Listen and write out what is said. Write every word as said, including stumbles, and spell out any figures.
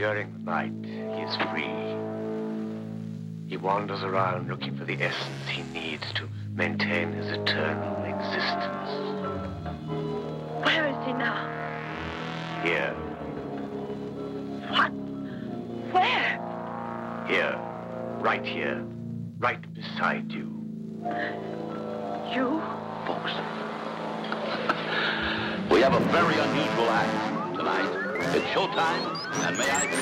During the night, he is free. He wanders around looking for the essence he needs to maintain his eternal existence. Where is he now? Here. What? Where? Here. Right here. Right beside you. You? Folks, we have a very unusual act tonight. It's showtime, and may I